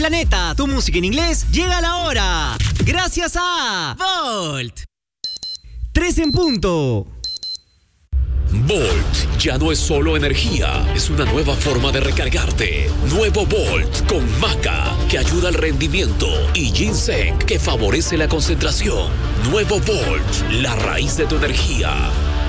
Planeta, tu música en inglés llega a la hora. Gracias a Volt. 3 en punto. Volt ya no es solo energía, es una nueva forma de recargarte. Nuevo Volt con maca, que ayuda al rendimiento, y ginseng, que favorece la concentración. Nuevo Volt, la raíz de tu energía.